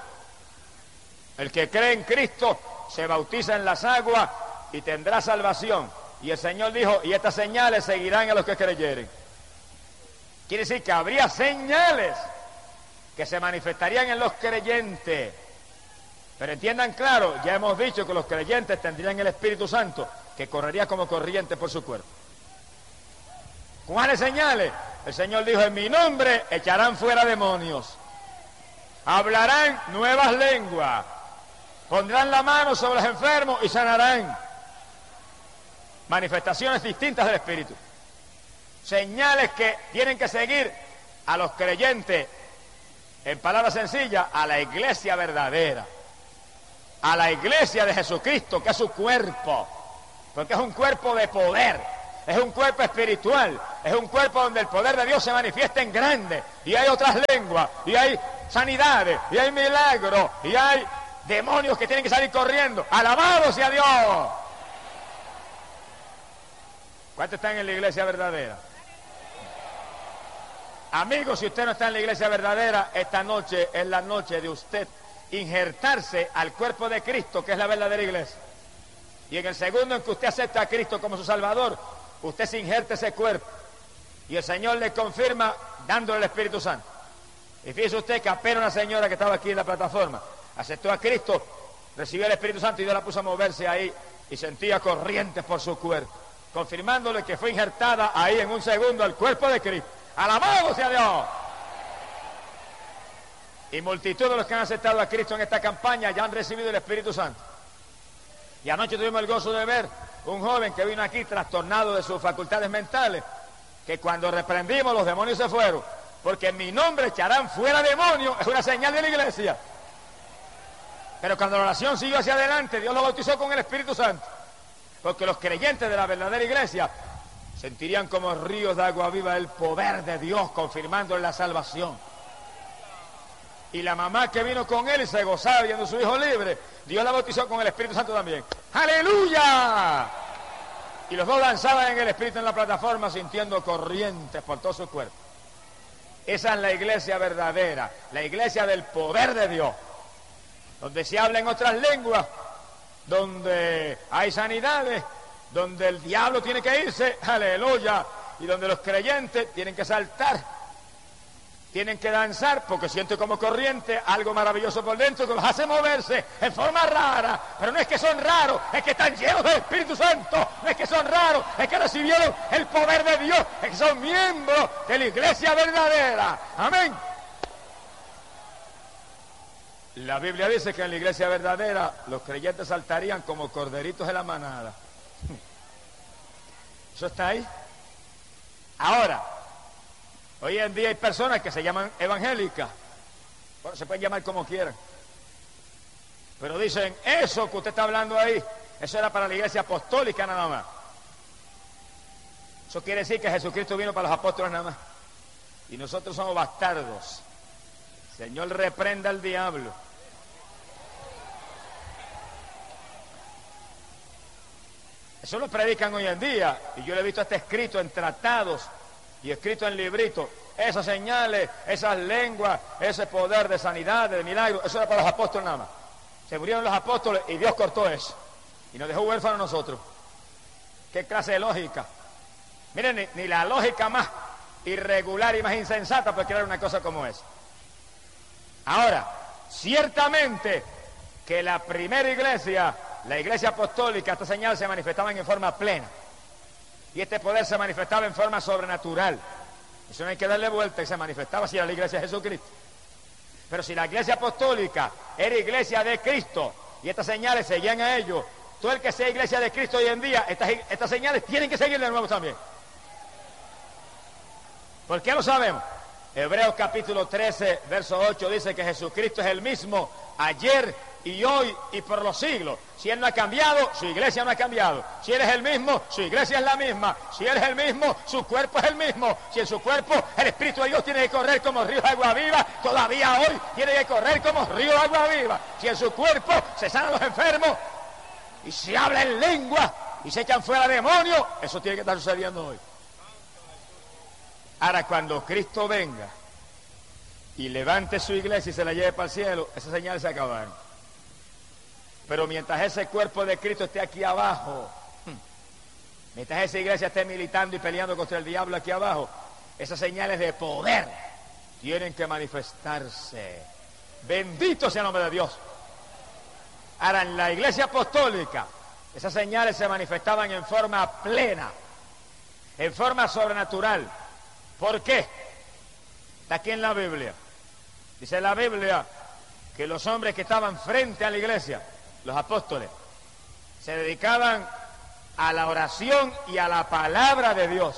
El que cree en Cristo se bautiza en las aguas y tendrá salvación. Y el Señor dijo, y estas señales seguirán a los que creyeren. Quiere decir que habría señales que se manifestarían en los creyentes. Pero entiendan claro, ya hemos dicho que los creyentes tendrían el Espíritu Santo, que correría como corriente por su cuerpo. ¿Cuáles señales? El Señor dijo, en mi nombre echarán fuera demonios, hablarán nuevas lenguas, pondrán la mano sobre los enfermos y sanarán. Manifestaciones distintas del Espíritu. Señales que tienen que seguir a los creyentes, en palabras sencillas, a la iglesia verdadera, a la iglesia de Jesucristo, que es su cuerpo. porque es un cuerpo de poder, es un cuerpo espiritual, es un cuerpo donde el poder de Dios se manifiesta en grande, y hay otras lenguas, y hay sanidades, y hay milagros, y hay demonios que tienen que salir corriendo. ¡Alabado sea Dios! ¿Cuántos están en la iglesia verdadera? Amigos, si usted no está en la iglesia verdadera, esta noche es la noche de usted injertarse al cuerpo de Cristo, que es la verdadera iglesia. Y en el segundo en que usted acepta a Cristo como su Salvador, usted se injerta ese cuerpo. Y el Señor le confirma dándole el Espíritu Santo. Y fíjese usted que apenas una señora que estaba aquí en la plataforma aceptó a Cristo, recibió el Espíritu Santo y Dios la puso a moverse ahí y sentía corrientes por su cuerpo, confirmándole que fue injertada ahí en un segundo al cuerpo de Cristo. ¡Alabado sea Dios! Y multitud de los que han aceptado a Cristo en esta campaña ya han recibido el Espíritu Santo. Y anoche tuvimos el gozo de ver un joven que vino aquí trastornado de sus facultades mentales, que cuando reprendimos los demonios se fueron, porque en mi nombre echarán fuera demonios, es una señal de la iglesia. Pero cuando la oración siguió hacia adelante, Dios lo bautizó con el Espíritu Santo, porque los creyentes de la verdadera iglesia sentirían como ríos de agua viva el poder de Dios, confirmando la salvación. Y la mamá que vino con él y se gozaba viendo a su hijo libre, Dios la bautizó con el Espíritu Santo también. ¡Aleluya! Y los dos danzaban en el Espíritu en la plataforma, sintiendo corrientes por todo su cuerpo. Esa es la iglesia verdadera, la iglesia del poder de Dios, donde se habla en otras lenguas, donde hay sanidades, donde el diablo tiene que irse, aleluya, y donde los creyentes tienen que saltar, tienen que danzar, porque sienten como corriente algo maravilloso por dentro que los hace moverse en forma rara. Pero no es que son raros, es que están llenos del Espíritu Santo. No es que son raros, es que recibieron el poder de Dios, es que son miembros de la iglesia verdadera. Amén. La Biblia dice que en la iglesia verdadera los creyentes saltarían como corderitos de la manada. ¿Eso está ahí? Ahora, hoy en día hay personas que se llaman evangélicas. Bueno, se pueden llamar como quieran. Pero dicen, eso que usted está hablando ahí, eso era para la iglesia apostólica nada más. Eso quiere decir que Jesucristo vino para los apóstoles nada más. Y nosotros somos bastardos. Señor, reprenda al diablo. Eso lo predican hoy en día. Y yo lo he visto hasta escrito en tratados y escrito en libritos. Esas señales, esas lenguas, ese poder de sanidad, de milagros, eso era para los apóstoles nada más. Se murieron los apóstoles y Dios cortó eso. Y nos dejó huérfanos a nosotros. ¿Qué clase de lógica? Miren, ni, ni la lógica más irregular y más insensata puede crear una cosa como esa. Ahora, ciertamente que la primera iglesia, la iglesia apostólica, esta señal se manifestaban en forma plena. Y este poder se manifestaba en forma sobrenatural. Eso no hay que darle vuelta, y se manifestaba si era la iglesia de Jesucristo. Pero si la iglesia apostólica era iglesia de Cristo y estas señales seguían a ellos, todo el que sea iglesia de Cristo hoy en día, estas, estas señales tienen que seguir de nuevo también. ¿Por qué lo sabemos? Hebreos capítulo trece, verso ocho dice que Jesucristo es el mismo ayer y hoy y por los siglos. Si Él no ha cambiado, su iglesia no ha cambiado. Si Él es el mismo, su iglesia es la misma. Si Él es el mismo, su cuerpo es el mismo. Si en su cuerpo el Espíritu de Dios tiene que correr como río de agua viva, todavía hoy tiene que correr como río de agua viva. Si en su cuerpo se sanan los enfermos y se habla en lengua y se echan fuera demonios, eso tiene que estar sucediendo hoy. Ahora, cuando Cristo venga y levante su iglesia y se la lleve para el cielo, esas señales se acabaron. Pero mientras ese cuerpo de Cristo esté aquí abajo, mientras esa iglesia esté militando y peleando contra el diablo aquí abajo, esas señales de poder tienen que manifestarse. Bendito sea el nombre de Dios. Ahora, en la iglesia apostólica, esas señales se manifestaban en forma plena, en forma sobrenatural. ¿Por qué? Está aquí en la Biblia. Dice la Biblia que los hombres que estaban frente a la iglesia, los apóstoles, se dedicaban a la oración y a la palabra de Dios.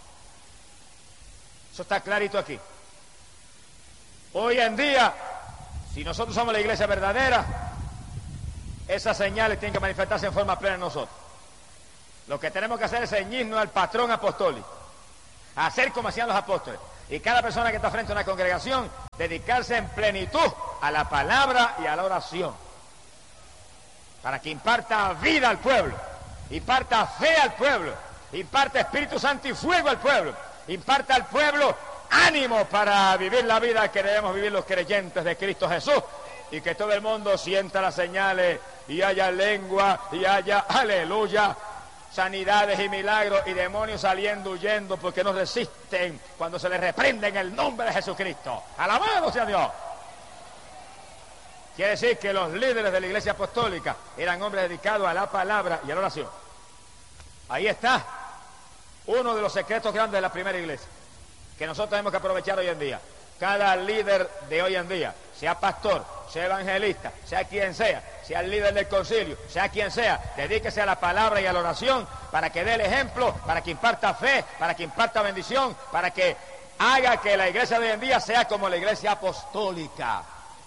Eso está clarito aquí. Hoy en día, si nosotros somos la iglesia verdadera, esas señales tienen que manifestarse en forma plena en nosotros. Lo que tenemos que hacer es ceñirnos al patrón apostólico, hacer como hacían los apóstoles. Y cada persona que está frente a una congregación, dedicarse en plenitud a la palabra y a la oración, para que imparta vida al pueblo, imparta fe al pueblo, imparta Espíritu Santo y fuego al pueblo, imparta al pueblo ánimo para vivir la vida que debemos vivir los creyentes de Cristo Jesús, y que todo el mundo sienta las señales y haya lengua y haya, aleluya, sanidades y milagros y demonios saliendo, huyendo, porque no resisten cuando se les reprende en el nombre de Jesucristo. ¡Alabado sea Dios! Quiere decir que los líderes de la iglesia apostólica eran hombres dedicados a la palabra y a la oración. Ahí está uno de los secretos grandes de la primera iglesia, que nosotros tenemos que aprovechar hoy en día. Cada líder de hoy en día, sea pastor, sea evangelista, sea quien sea, sea el líder del concilio, sea quien sea, dedíquese a la palabra y a la oración para que dé el ejemplo, para que imparta fe, para que imparta bendición, para que haga que la iglesia de hoy en día sea como la iglesia apostólica.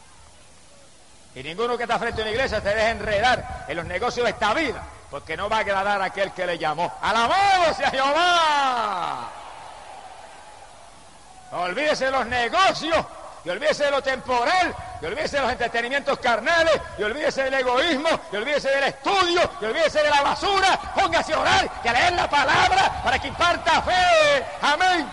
Y ninguno que está frente a una iglesia se deje enredar en los negocios de esta vida, porque no va a agradar a aquel que le llamó. ¡Alabado sea Jehová! Olvídese de los negocios, y olvídese de lo temporal, y olvídese de los entretenimientos carnales, y olvídese del egoísmo, y olvídese del estudio, y olvídese de la basura. Póngase a orar y a leer la palabra para que imparta fe. Amén.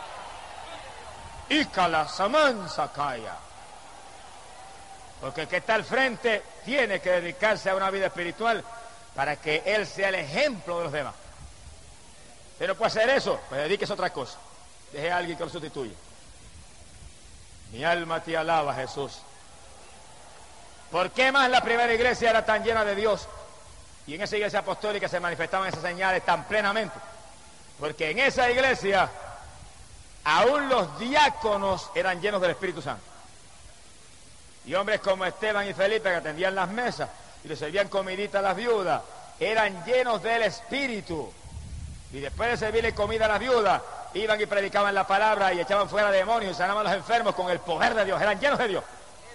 Y calasamanza calla. Porque el que está al frente tiene que dedicarse a una vida espiritual para que él sea el ejemplo de los demás. ¿Usted no puede hacer eso? Pues dedíquese a otra cosa. Deje a alguien que lo sustituya. Mi alma te alaba, Jesús. ¿Por qué más la primera iglesia era tan llena de Dios? Y en esa iglesia apostólica se manifestaban esas señales tan plenamente. Porque en esa iglesia aún los diáconos eran llenos del Espíritu Santo. Y hombres como Esteban y Felipe, que atendían las mesas y le servían comidita a las viudas, eran llenos del Espíritu. Y después de servirle comida a las viudas, iban y predicaban la palabra y echaban fuera demonios y sanaban a los enfermos con el poder de Dios. Eran llenos de Dios.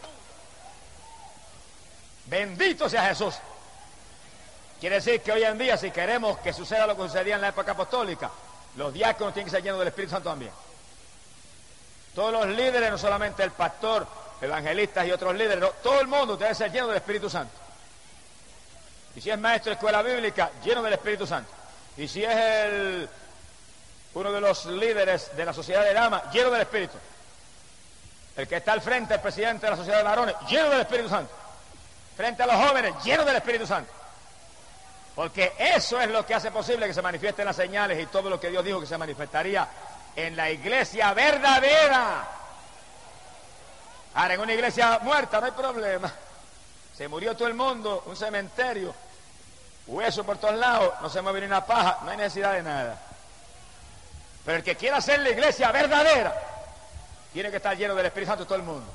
Bendito sea Jesús. Quiere decir que hoy en día, si queremos que suceda lo que sucedía en la época apostólica, los diáconos tienen que ser llenos del Espíritu Santo también. Todos los líderes, no solamente el pastor, evangelistas y otros líderes, no, todo el mundo debe ser lleno del Espíritu Santo. Y si es maestro de escuela bíblica, lleno del Espíritu Santo. Y si es el uno de los líderes de la sociedad de damas, lleno del Espíritu. El que está al frente, el presidente de la sociedad de varones, lleno del Espíritu Santo. Frente a los jóvenes, lleno del Espíritu Santo. Porque eso es lo que hace posible que se manifiesten las señales y todo lo que Dios dijo que se manifestaría en la iglesia verdadera. Ahora, en una iglesia muerta no hay problema. Se murió todo el mundo, un cementerio, hueso por todos lados, no se mueve ni una paja, no hay necesidad de nada. Pero el que quiera hacer la iglesia verdadera, tiene que estar lleno del Espíritu Santo todo el mundo.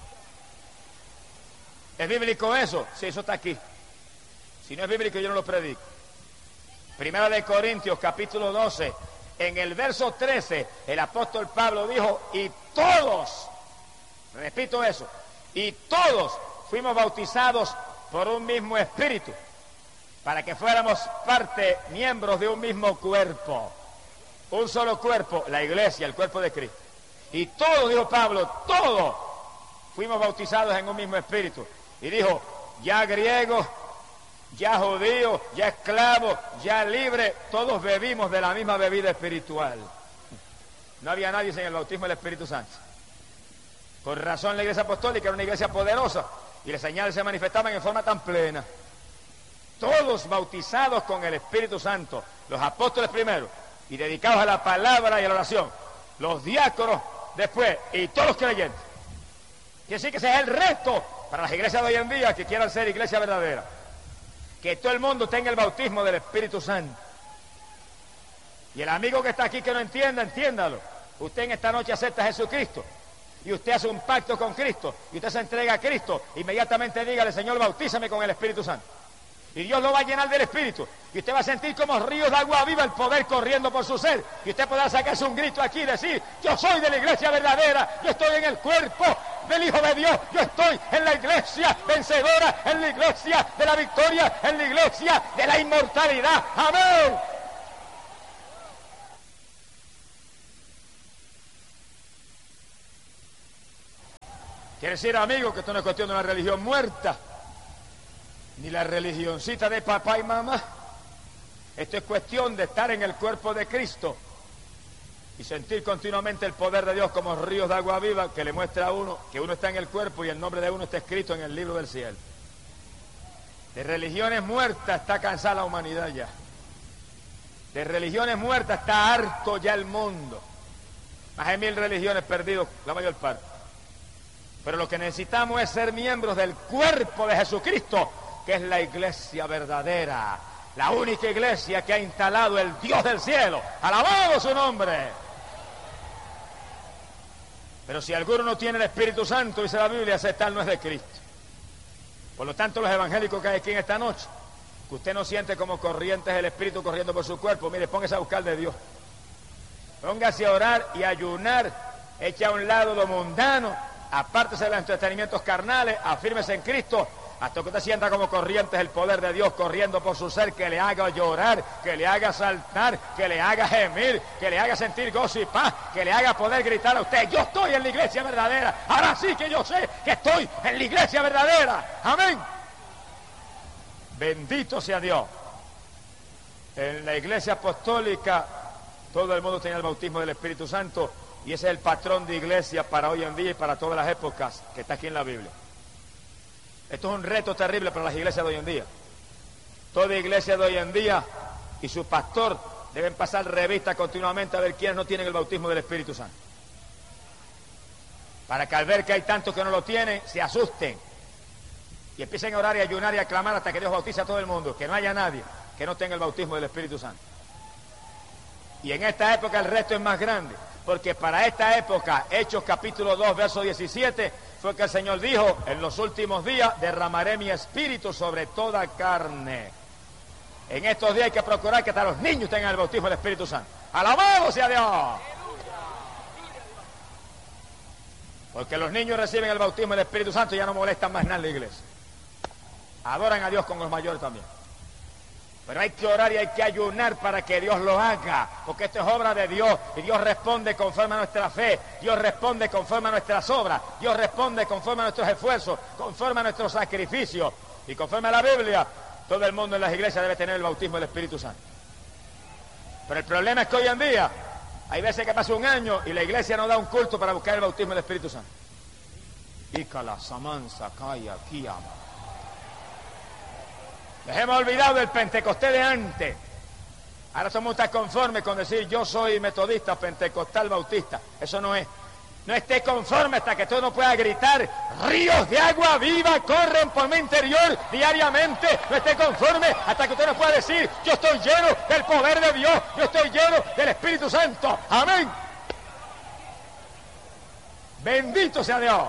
¿Es bíblico eso? Sí, eso está aquí. Si no es bíblico, yo no lo predico. Primera de Corintios, capítulo doce, en el verso trece, el apóstol Pablo dijo, y todos, repito eso, y todos fuimos bautizados por un mismo espíritu, para que fuéramos parte, miembros de un mismo cuerpo. Un solo cuerpo, la iglesia, el cuerpo de Cristo. Y todos, dijo Pablo, todos fuimos bautizados en un mismo espíritu. Y dijo, ya griego, ya judío, ya esclavo, ya libre, todos bebimos de la misma bebida espiritual. No había nadie sin el bautismo del Espíritu Santo. Por razón la iglesia apostólica era una iglesia poderosa y las señales se manifestaban en forma tan plena. Todos bautizados con el Espíritu Santo, los apóstoles primero y dedicados a la palabra y a la oración, los diáconos después y todos los creyentes. Quiere decir que ese es el reto para las iglesias de hoy en día que quieran ser iglesia verdadera. Que todo el mundo tenga el bautismo del Espíritu Santo. Y el amigo que está aquí que no entienda, entiéndalo. Usted en esta noche acepta a Jesucristo y usted hace un pacto con Cristo y usted se entrega a Cristo, inmediatamente dígale, Señor, bautízame con el Espíritu Santo. Y Dios lo va a llenar del Espíritu. Y usted va a sentir como ríos de agua viva el poder corriendo por su ser. Y usted podrá sacarse un grito aquí y decir, yo soy de la iglesia verdadera, yo estoy en el cuerpo del Hijo de Dios, yo estoy en la iglesia vencedora, en la iglesia de la victoria, en la iglesia de la inmortalidad. Amén. Quiere decir, amigo, que esto no es cuestión de una religión muerta, ni la religioncita de papá y mamá. Esto es cuestión de estar en el cuerpo de Cristo y sentir continuamente el poder de Dios como ríos de agua viva que le muestra a uno que uno está en el cuerpo y el nombre de uno está escrito en el libro del cielo. De religiones muertas está cansada la humanidad ya. De religiones muertas está harto ya el mundo. Más de mil religiones perdidas, la mayor parte. Pero lo que necesitamos es ser miembros del cuerpo de Jesucristo, que es la iglesia verdadera, la única iglesia que ha instalado el Dios del cielo. ¡Alabado su nombre! Pero si alguno no tiene el Espíritu Santo, dice la Biblia, ese tal no es de Cristo. Por lo tanto, los evangélicos que hay aquí en esta noche, que usted no siente como corrientes el Espíritu corriendo por su cuerpo, mire, póngase a buscar de Dios. Póngase a orar y a ayunar, eche a un lado lo mundano, apártese de los entretenimientos carnales, afírmese en Cristo, hasta que usted sienta como corrientes el poder de Dios corriendo por su ser, que le haga llorar, que le haga saltar, que le haga gemir, que le haga sentir gozo y paz, que le haga poder gritar a usted: yo estoy en la iglesia verdadera, ahora sí que yo sé que estoy en la iglesia verdadera. Amén. Bendito sea Dios. En la iglesia apostólica todo el mundo tenía el bautismo del Espíritu Santo, y ese es el patrón de iglesia para hoy en día y para todas las épocas que está aquí en la Biblia. Esto es un reto terrible para las iglesias de hoy en día. Toda iglesia de hoy en día y su pastor deben pasar revista continuamente a ver quiénes no tienen el bautismo del Espíritu Santo, para que al ver que hay tantos que no lo tienen, se asusten y empiecen a orar y a ayunar y a clamar hasta que Dios bautice a todo el mundo, que no haya nadie que no tenga el bautismo del Espíritu Santo. Y en esta época el resto es más grande, porque para esta época, Hechos capítulo dos, verso diecisiete, fue que el Señor dijo: en los últimos días derramaré mi espíritu sobre toda carne. En estos días hay que procurar que hasta los niños tengan el bautismo del Espíritu Santo. ¡Alabado sea Dios! Porque los niños reciben el bautismo del Espíritu Santo y ya no molestan más nada en la iglesia. Adoran a Dios con los mayores también. Pero hay que orar y hay que ayunar para que Dios lo haga, porque esto es obra de Dios, y Dios responde conforme a nuestra fe, Dios responde conforme a nuestras obras, Dios responde conforme a nuestros esfuerzos, conforme a nuestros sacrificios, y conforme a la Biblia, todo el mundo en las iglesias debe tener el bautismo del Espíritu Santo. Pero el problema es que hoy en día, hay veces que pasa un año y la iglesia no da un culto para buscar el bautismo del Espíritu Santo. Ícala, samansa, calla, kiama. Les hemos olvidado del Pentecostés de antes. Ahora somos tan conformes con decir: yo soy metodista, pentecostal, bautista. Eso no es. No esté conforme hasta que tú no puedas gritar: ríos de agua viva corren por mi interior diariamente. No esté conforme hasta que usted no pueda decir: yo estoy lleno del poder de Dios, yo estoy lleno del Espíritu Santo. Amén. Bendito sea Dios.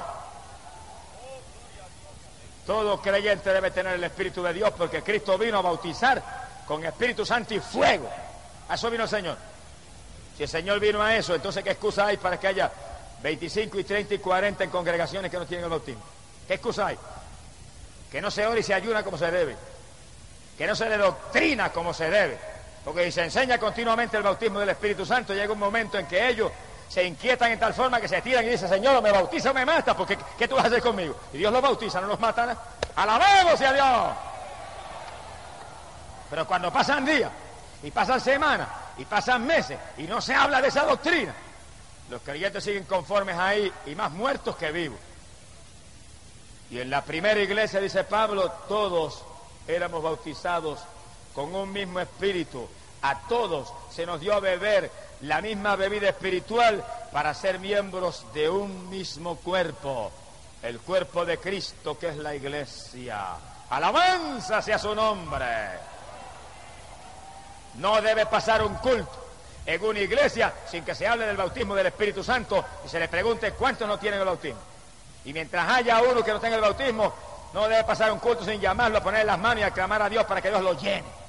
Todo creyente debe tener el Espíritu de Dios, porque Cristo vino a bautizar con Espíritu Santo y fuego. A eso vino el Señor. Si el Señor vino a eso, entonces ¿qué excusa hay para que haya veinticinco y treinta y cuarenta en congregaciones que no tienen el bautismo? ¿Qué excusa hay? Que no se ora y se ayuna como se debe, que no se le doctrina como se debe, porque si se enseña continuamente el bautismo del Espíritu Santo, llega un momento en que ellos se inquietan en tal forma que se tiran y dicen: Señor, me bautiza o me mata, porque ¿qué tú vas a hacer conmigo? Y Dios los bautiza, no los mata. ¡Alabado sea Dios! Pero cuando pasan días, y pasan semanas, y pasan meses, y no se habla de esa doctrina, los creyentes siguen conformes ahí, y más muertos que vivos. Y en la primera iglesia, dice Pablo, todos éramos bautizados con un mismo espíritu. A todos se nos dio a beber la misma bebida espiritual para ser miembros de un mismo cuerpo, el cuerpo de Cristo, que es la iglesia. ¡Alabanza sea su nombre! No debe pasar un culto en una iglesia sin que se hable del bautismo del Espíritu Santo y se le pregunte cuántos no tienen el bautismo. Y mientras haya uno que no tenga el bautismo, no debe pasar un culto sin llamarlo, a ponerle las manos y a clamar a Dios para que Dios lo llene.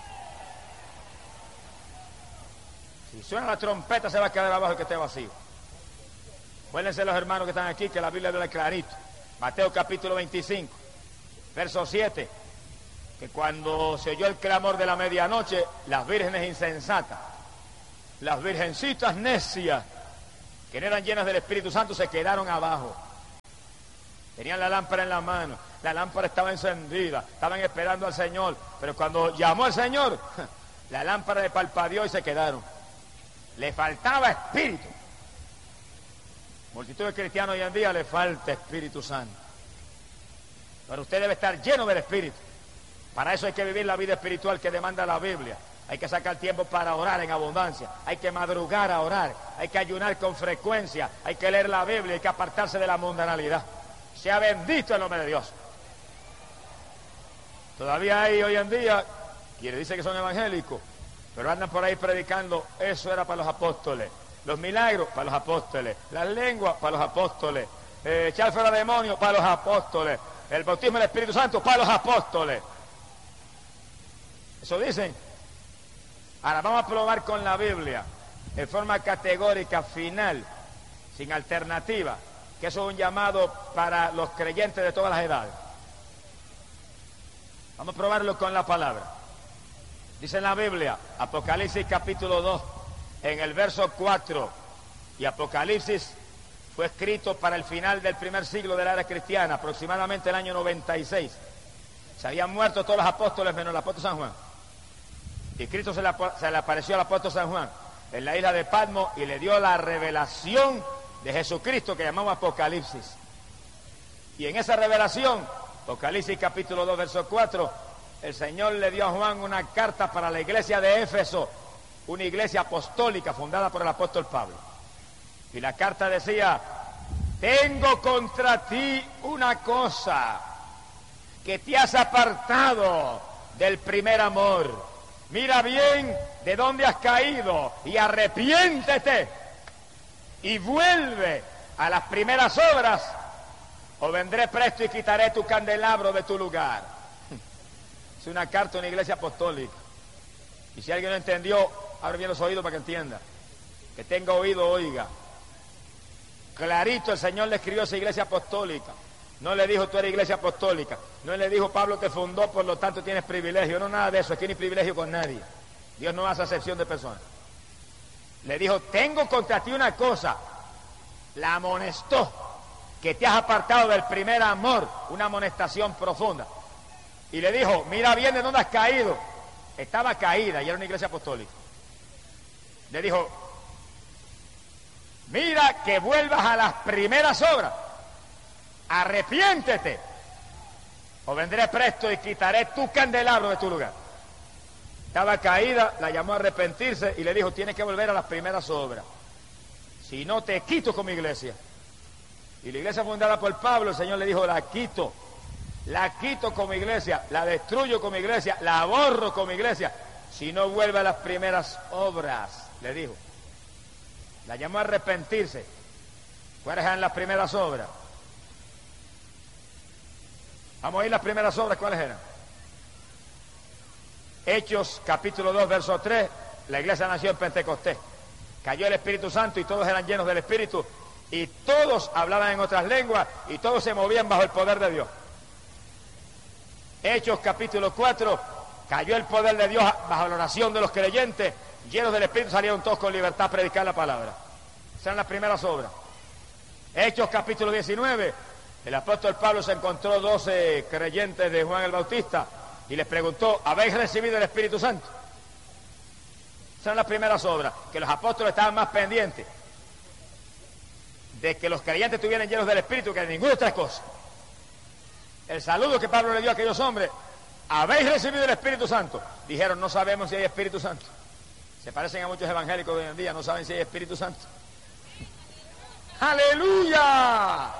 Si suena la trompeta, se va a quedar abajo el que esté vacío. Acuérdense los hermanos que están aquí, que la Biblia habla clarito. Mateo capítulo veinticinco, verso siete, que cuando se oyó el clamor de la medianoche, las vírgenes insensatas, las virgencitas necias, que no eran llenas del Espíritu Santo, se quedaron abajo. Tenían la lámpara en la mano, la lámpara estaba encendida, estaban esperando al Señor, pero cuando llamó al Señor, la lámpara le palpadeó y se quedaron. Le faltaba espíritu. Multitud de cristianos hoy en día le falta Espíritu Santo. Pero usted debe estar lleno del Espíritu. Para eso hay que vivir la vida espiritual que demanda la Biblia. Hay que sacar tiempo para orar en abundancia. Hay que madrugar a orar. Hay que ayunar con frecuencia. Hay que leer la Biblia. Hay que apartarse de la mundanalidad. Sea bendito el nombre de Dios. Todavía hay hoy en día quienes dicen que son evangélicos, pero andan por ahí predicando, eso era para los apóstoles. Los milagros para los apóstoles. Las lenguas para los apóstoles. Eh, echar fuera demonios para los apóstoles. El bautismo del Espíritu Santo para los apóstoles. Eso dicen. Ahora vamos a probar con la Biblia, en forma categórica, final, sin alternativa, que eso es un llamado para los creyentes de todas las edades. Vamos a probarlo con la palabra. Dice en la Biblia, Apocalipsis capítulo dos, en el verso cuatro, y Apocalipsis fue escrito para el final del primer siglo de la era cristiana, aproximadamente el año noventa y seis. Se habían muerto todos los apóstoles menos el apóstol San Juan. Y Cristo se le, se le apareció al apóstol San Juan en la isla de Patmos y le dio la revelación de Jesucristo que llamamos Apocalipsis. Y en esa revelación, Apocalipsis capítulo dos, verso cuatro, el Señor le dio a Juan una carta para la iglesia de Éfeso, una iglesia apostólica fundada por el apóstol Pablo. Y la carta decía: tengo contra ti una cosa, que te has apartado del primer amor. Mira bien de dónde has caído y arrepiéntete y vuelve a las primeras obras, o vendré presto y quitaré tu candelabro de tu lugar. Es una carta de una iglesia apostólica. Y si alguien no entendió, abre bien los oídos para que entienda. Que tenga oído, oiga. Clarito el Señor le escribió a esa iglesia apostólica. No le dijo, tú eres iglesia apostólica. No le dijo, Pablo te fundó, por lo tanto tienes privilegio. No, nada de eso, es que ni privilegio con nadie. Dios no hace acepción de personas. Le dijo, tengo contra ti una cosa. La amonestó, que te has apartado del primer amor, una amonestación profunda. Y le dijo, mira bien de dónde has caído. Estaba caída y era una iglesia apostólica. Le dijo, mira que vuelvas a las primeras obras. Arrepiéntete, o vendré presto y quitaré tu candelabro de tu lugar. Estaba caída, la llamó a arrepentirse y le dijo, tienes que volver a las primeras obras. Si no, te quito como iglesia. Y la iglesia fundada por Pablo, el Señor le dijo, la quito. La quito como iglesia, la destruyo como iglesia, la borro como iglesia. Si no vuelve a las primeras obras, le dijo. La llamó a arrepentirse. ¿Cuáles eran las primeras obras? Vamos a ir las primeras obras, ¿cuáles eran? Hechos, capítulo dos, verso tres, la iglesia nació en Pentecostés. Cayó el Espíritu Santo y todos eran llenos del Espíritu y todos hablaban en otras lenguas y todos se movían bajo el poder de Dios. Hechos, capítulo cuatro, cayó el poder de Dios bajo la oración de los creyentes, llenos del Espíritu salieron todos con libertad a predicar la palabra. Esas eran las primeras obras. Hechos, capítulo diecinueve, el apóstol Pablo se encontró doce creyentes de Juan el Bautista y les preguntó, ¿habéis recibido el Espíritu Santo? Esas son las primeras obras, que los apóstoles estaban más pendientes de que los creyentes estuvieran llenos del Espíritu que de ninguna otra cosa. El saludo que Pablo le dio a aquellos hombres, ¿habéis recibido el Espíritu Santo? Dijeron, no sabemos si hay Espíritu Santo. Se parecen a muchos evangélicos de hoy en día, no saben si hay Espíritu Santo. ¡Aleluya!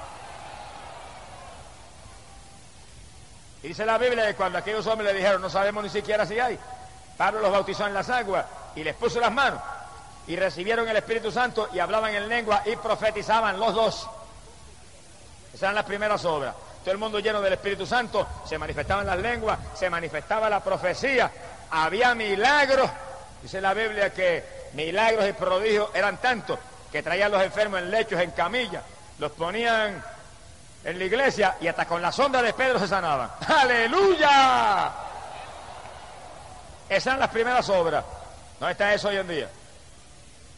Y dice la Biblia que cuando aquellos hombres le dijeron, no sabemos ni siquiera si hay, Pablo los bautizó en las aguas y les puso las manos y recibieron el Espíritu Santo y hablaban en lengua y profetizaban los dos. Esas eran las primeras obras. Todo el mundo lleno del Espíritu Santo, se manifestaban las lenguas, se manifestaba la profecía, había milagros. Dice la Biblia que milagros y prodigios eran tantos que traían los enfermos en lechos, en camillas, los ponían en la iglesia y hasta con la sonda de Pedro se sanaban. ¡Aleluya! Esas eran las primeras obras. ¿Dónde está eso hoy en día?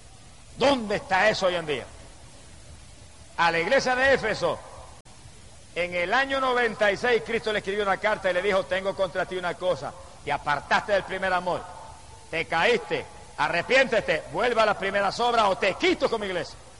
¿Dónde está eso hoy en día? A la iglesia de Éfeso En el año noventa y seis Cristo le escribió una carta y le dijo, tengo contra ti una cosa, te apartaste del primer amor, te caíste, arrepiéntete, vuelve a las primeras obras o te quito con mi iglesia.